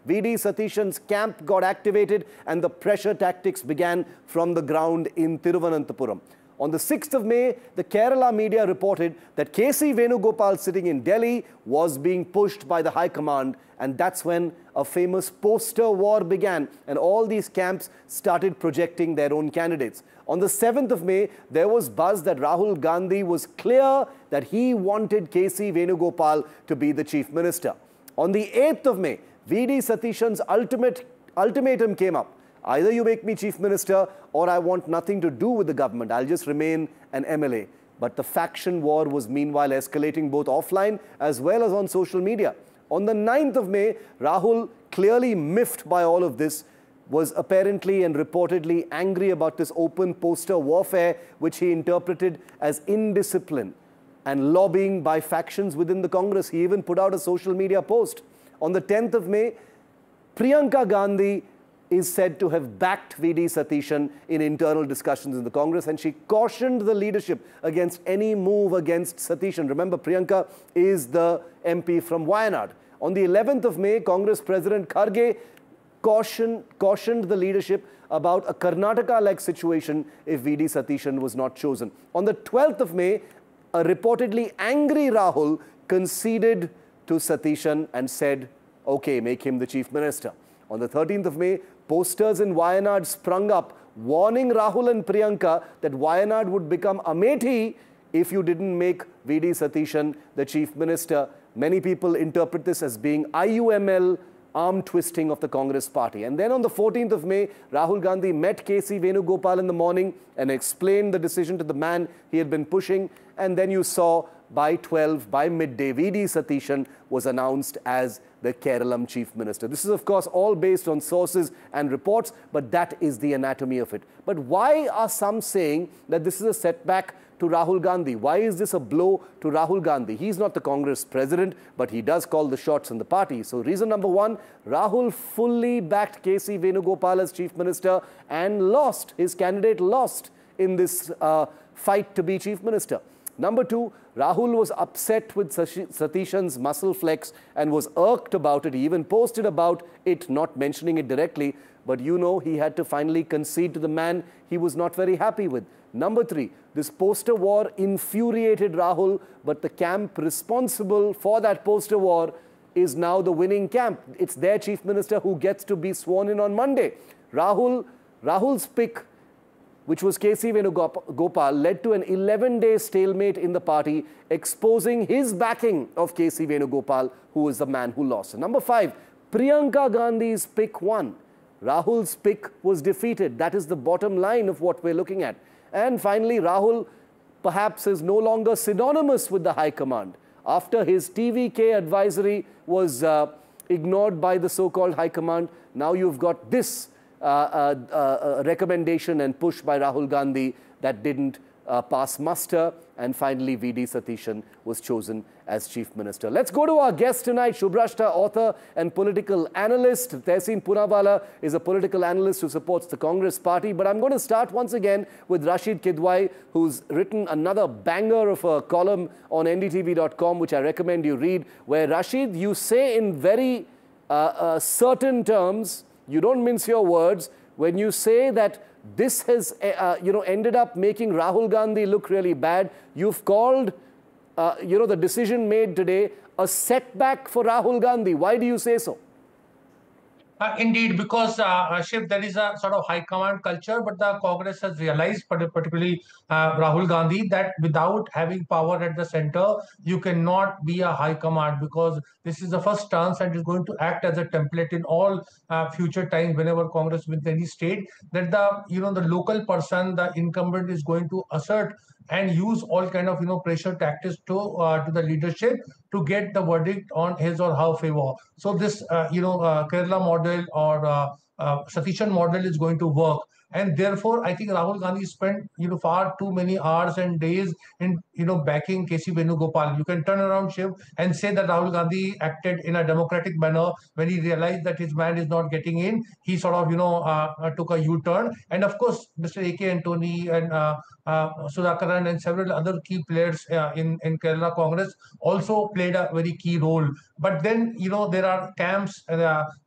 V.D. Satishan's camp got activated and the pressure tactics began from the ground in Thiruvananthapuram. On the 6th of May, the Kerala media reported that K.C. Venugopal sitting in Delhi was being pushed by the High Command, and that's when a famous poster war began and all these camps started projecting their own candidates. On the 7th of May, there was buzz that Rahul Gandhi was clear that he wanted K.C. Venugopal to be the Chief Minister. On the 8th of May, V.D. Satishan's ultimatum came up. Either you make me Chief Minister or I want nothing to do with the government. I'll just remain an MLA. But the faction war was meanwhile escalating both offline as well as on social media. On the 9th of May, Rahul, clearly miffed by all of this, was apparently and reportedly angry about this open poster warfare, which he interpreted as indiscipline and lobbying by factions within the Congress. He even put out a social media post. On the 10th of May, Priyanka Gandhi is said to have backed V.D. Satishan in internal discussions in the Congress, and she cautioned the leadership against any move against Satishan. Remember, Priyanka is the MP from Wayanad. On the 11th of May, Congress President Kharge cautioned the leadership about a Karnataka-like situation if V.D. Satishan was not chosen. On the 12th of May, a reportedly angry Rahul conceded to Satishan and said, okay, make him the Chief Minister. On the 13th of May, posters in Wayanad sprung up, warning Rahul and Priyanka that Wayanad would become Amethi if you didn't make V.D. Satishan the Chief Minister. Many people interpret this as being IUML arm twisting of the Congress party. And then on the 14th of May, Rahul Gandhi met K.C. Venugopal in the morning and explained the decision to the man he had been pushing. And then you saw by midday, V.D. Satishan was announced as the Keralam Chief Minister. This is, of course, all based on sources and reports, but that is the anatomy of it. But why are some saying that this is a setback to Rahul Gandhi? Why is this a blow to Rahul Gandhi? He's not the Congress president, but he does call the shots in the party. So reason number one, Rahul fully backed K.C. Venugopal as Chief Minister and lost. His candidate lost in this fight to be Chief Minister. Number two, Rahul was upset with Satishan's muscle flex and was irked about it. He even posted about it, not mentioning it directly. But you know, he had to finally concede to the man he was not very happy with. Number three, this poster war infuriated Rahul, but the camp responsible for that poster war is now the winning camp. It's their Chief Minister who gets to be sworn in on Monday. Rahul's pick, which was K.C. Venugopal, led to an 11-day stalemate in the party, exposing his backing of K.C. Venugopal, who was the man who lost. And number five, Priyanka Gandhi's pick won. Rahul's pick was defeated. That is the bottom line of what we're looking at. And finally, Rahul perhaps is no longer synonymous with the High Command. After his TVK advisory was ignored by the so-called High Command, now you've got this recommendation and push by Rahul Gandhi that didn't pass muster, and finally V.D. Satishan was chosen as Chief Minister. Let's go to our guest tonight, Shubhrashta, author and political analyst. Tehseen Poonawalla is a political analyst who supports the Congress party. But I'm going to start once again with Rashid Kidwai, who's written another banger of a column on ndtv.com, which I recommend you read, where, Rashid, you say in very certain terms, you don't mince your words, when you say that this has ended up making Rahul Gandhi look really bad. You've called the decision made today a setback for Rahul Gandhi. Why do you say so? Indeed, because Shiv, there is a sort of high command culture, but the Congress has realized, particularly Rahul Gandhi, that without having power at the center, you cannot be a high command, because this is the first chance and is going to act as a template in all future times whenever Congress wins any state, that the local person, the incumbent, is going to assert and use all kind of pressure tactics to the leadership to get the verdict on his or her favor. So this Kerala model or Satishan model is going to work. And therefore, I think Rahul Gandhi spent far too many hours and days in backing K.C. Venugopal. You can turn around, Shiv, and say that Rahul Gandhi acted in a democratic manner when he realized that his man is not getting in. He sort of took a U-turn. And of course, Mr. A.K. Antony and Sudhakaran and several other key players in Kerala Congress also played a very key role. But then there are camps.